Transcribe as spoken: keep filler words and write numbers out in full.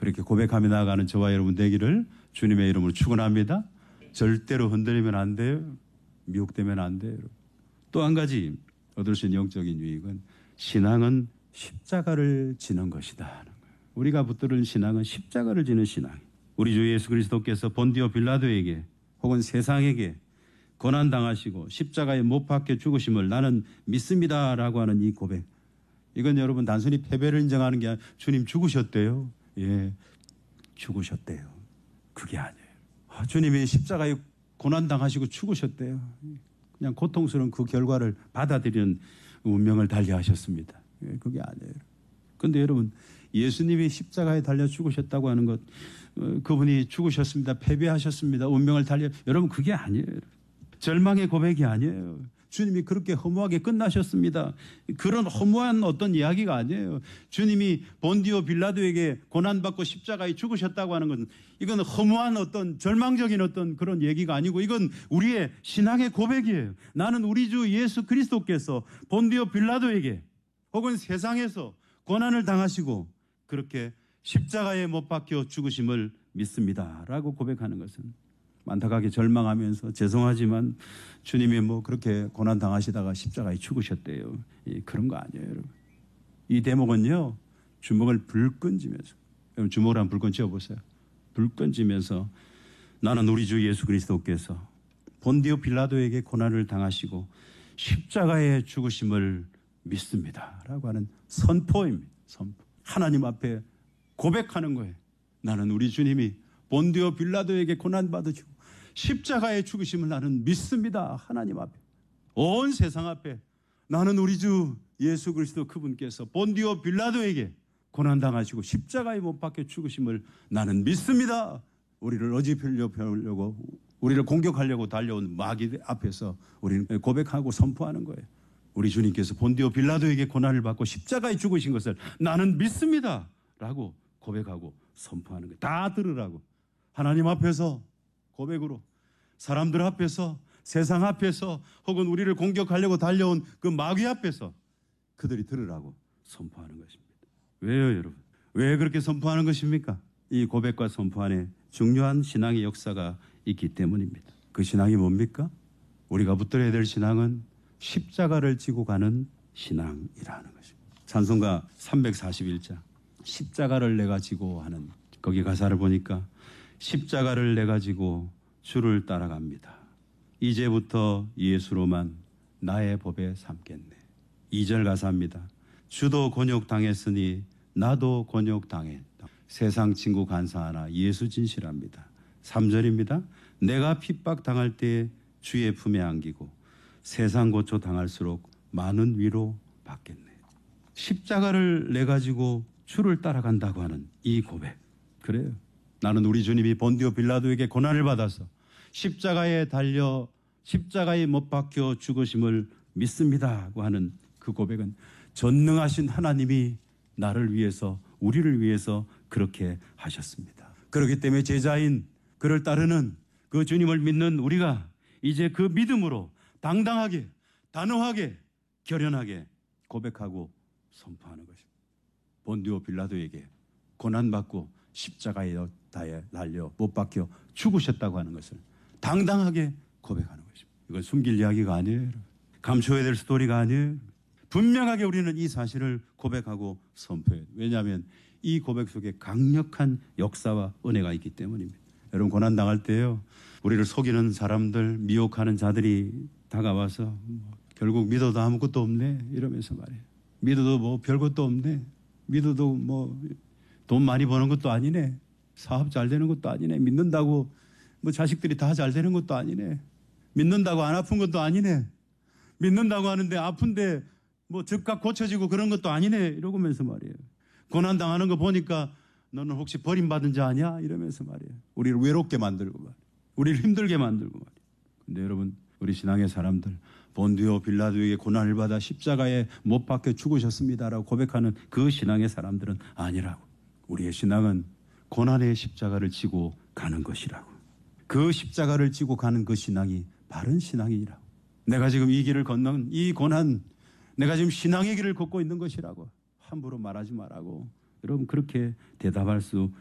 그렇게 고백하며 나아가는 저와 여러분 되기를 주님의 이름으로 축원합니다. 절대로 흔들리면 안 돼요. 미혹되면 안 돼요. 또 한 가지 얻을 수 있는 영적인 유익은 신앙은 십자가를 지는 것이다. 우리가 붙들은 신앙은 십자가를 지는 신앙. 우리 주 예수 그리스도께서 본디오 빌라도에게 혹은 세상에게 고난당하시고 십자가에 못 박혀 죽으심을 나는 믿습니다라고 하는 이 고백. 이건 여러분 단순히 패배를 인정하는 게 아니라 주님 죽으셨대요. 예, 죽으셨대요. 그게 아니에요. 아, 주님이 십자가에 고난당하시고 죽으셨대요. 그냥 고통스러운 그 결과를 받아들이는 운명을 달리하셨습니다. 예, 그게 아니에요. 그런데 여러분 예수님이 십자가에 달려 죽으셨다고 하는 것, 어, 그분이 죽으셨습니다. 패배하셨습니다. 운명을 달려. 여러분 그게 아니에요. 절망의 고백이 아니에요. 주님이 그렇게 허무하게 끝나셨습니다. 그런 허무한 어떤 이야기가 아니에요. 주님이 본디오 빌라도에게 고난받고 십자가에 죽으셨다고 하는 것은 이건 허무한 어떤 절망적인 어떤 그런 얘기가 아니고 이건 우리의 신앙의 고백이에요. 나는 우리 주 예수 그리스도께서 본디오 빌라도에게 혹은 세상에서 고난을 당하시고 그렇게 십자가에 못 박혀 죽으심을 믿습니다라고 고백하는 것은 안타깝게 절망하면서 죄송하지만 주님이 뭐 그렇게 고난 당하시다가 십자가에 죽으셨대요. 예, 그런 거 아니에요, 여러분. 이 대목은요, 주먹을 불끈 쥐면서, 여러분 주먹을 한번 불끈 쥐어보세요. 불끈 쥐면서 나는 우리 주 예수 그리스도께서 본디오 빌라도에게 고난을 당하시고 십자가에 죽으심을 믿습니다라고 하는 선포입니다. 선포. 하나님 앞에 고백하는 거예요. 나는 우리 주님이 본디오 빌라도에게 고난받으시고 십자가에 죽으심을 나는 믿습니다. 하나님 앞에. 온 세상 앞에 나는 우리 주 예수 그리스도 그분께서 본디오 빌라도에게 고난당하시고 십자가에 못 박혀 죽으심을 나는 믿습니다. 우리를 어지럽히려고 우리를 공격하려고 달려온 마귀 앞에서 우리는 고백하고 선포하는 거예요. 우리 주님께서 본디오 빌라도에게 고난을 받고 십자가에 죽으신 것을 나는 믿습니다. 라고 고백하고 선포하는 거예요. 다 들으라고. 하나님 앞에서 고백으로 사람들 앞에서 세상 앞에서 혹은 우리를 공격하려고 달려온 그 마귀 앞에서 그들이 들으라고 선포하는 것입니다. 왜요, 여러분? 왜 그렇게 선포하는 것입니까? 이 고백과 선포 안에 중요한 신앙의 역사가 있기 때문입니다. 그 신앙이 뭡니까? 우리가 붙들어야 될 신앙은 십자가를 지고 가는 신앙이라는 것입니다. 찬송가 삼백사십일 장 십자가를 내가 지고 하는 거기 가사를 보니까 십자가를 내가 지고 주를 따라갑니다. 이제부터 예수로만 나의 법에 삼겠네. 이 절 가사입니다. 주도 곤욕당했으니 나도 곤욕당했다. 세상 친구 간사 하나 예수 진실합니다. 삼 절입니다. 내가 핍박당할 때 주의 품에 안기고 세상 고초 당할수록 많은 위로 받겠네. 십자가를 내가 지고 주를 따라간다고 하는 이 고백. 그래요. 나는 우리 주님이 본디오 빌라도에게 고난을 받아서 십자가에 달려 십자가에 못 박혀 죽으심을 믿습니다고 하는 그 고백은 전능하신 하나님이 나를 위해서 우리를 위해서 그렇게 하셨습니다. 그렇기 때문에 제자인 그를 따르는 그 주님을 믿는 우리가 이제 그 믿음으로 당당하게 단호하게 결연하게 고백하고 선포하는 것입니다. 본디오 빌라도에게 고난받고 십자가에 달려 못 박혀 죽으셨다고 하는 것을 당당하게 고백하는 것입니다. 이건 숨길 이야기가 아니에요. 감춰야 될 스토리가 아니에요. 분명하게 우리는 이 사실을 고백하고 선포해요. 왜냐하면 이 고백 속에 강력한 역사와 은혜가 있기 때문입니다. 여러분 고난당할 때요, 우리를 속이는 사람들, 미혹하는 자들이 다가와서 뭐 결국 믿어도 아무것도 없네 이러면서 말이에요. 믿어도 뭐 별것도 없네. 믿어도 뭐 돈 많이 버는 것도 아니네. 사업 잘 되는 것도 아니네. 믿는다고 뭐 자식들이 다 잘 되는 것도 아니네. 믿는다고 안 아픈 것도 아니네. 믿는다고 하는데 아픈데 뭐 즉각 고쳐지고 그런 것도 아니네. 이러면서 말이에요. 고난당하는 거 보니까 너는 혹시 버림받은 자 아니야? 이러면서 말이에요. 우리를 외롭게 만들고 말이에요. 우리를 힘들게 만들고 말이에요. 근데 여러분, 우리 신앙의 사람들, 본디오 빌라도에게 고난을 받아 십자가에 못 박혀 죽으셨습니다라고 고백하는 그 신앙의 사람들은 아니라고. 우리의 신앙은 고난의 십자가를 지고 가는 것이라고. 그 십자가를 지고 가는 그 신앙이 바른 신앙이라고. 내가 지금 이 길을 걷는 이 고난, 내가 지금 신앙의 길을 걷고 있는 것이라고 함부로 말하지 말라고. 여러분 그렇게 대답할 수